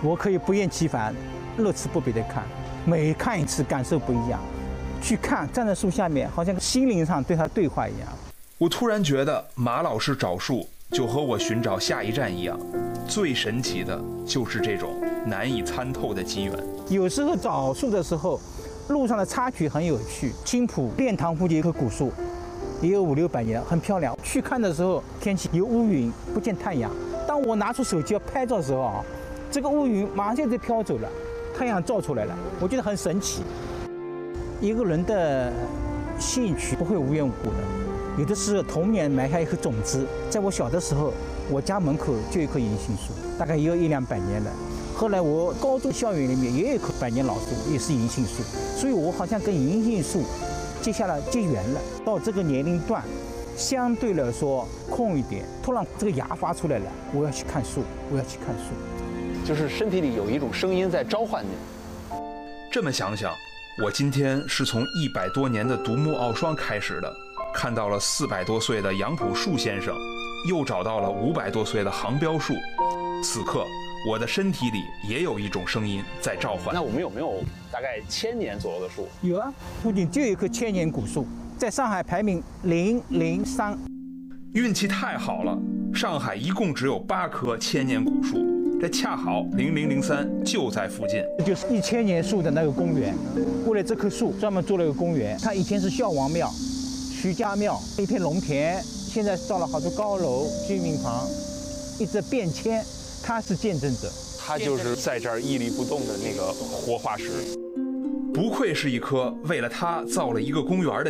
我可以不厌其烦、乐此不疲地看，每看一次感受不一样。去看，站在树下面，好像心灵上对他对话一样。 我突然觉得马老师找树就和我寻找下一站一样，最神奇的就是这种难以参透的机缘。 有时候找树的时候，路上的插曲很有趣。青浦练堂附近有棵古树，也有500-600年，很漂亮。去看的时候，天气有乌云，不见太阳。当我拿出手机要拍照的时候啊，这个乌云马上就飘走了，太阳照出来了，我觉得很神奇。一个人的兴趣不会无缘无故的，有的是童年埋下一颗种子。在我小的时候，我家门口就有一棵银杏树，大概也有100-200年了。后来我高中校园里面也有一棵100年老树，也是银杏树，所以我好像跟银杏树结缘了。到这个年龄段，相对来说空一点，突然这个芽发出来了，我要去看树，我要去看树， 就是身体里有一种声音在召唤你。 这么想想，我今天是从100多年的独木傲霜开始的，看到了400多岁的杨朴树先生，又找到了500多岁的杭标树。此刻，我的身体里也有一种声音在召唤。 那我们有没有大概1000年左右的树？ 有啊，附近就有一棵1000年古树，在上海排名003。 运气太好了，上海一共只有8棵1000年古树，这恰好0003就在附近。 这就是1000年树的那个公园，为了这棵树专门做了一个公园。它以前是孝王庙、徐家庙，一片农田，现在造了好多高楼、居民房，一直变迁。它是见证者， 它就是在这儿屹立不动的那个活化石。 不愧是一棵为了它造了一个公园的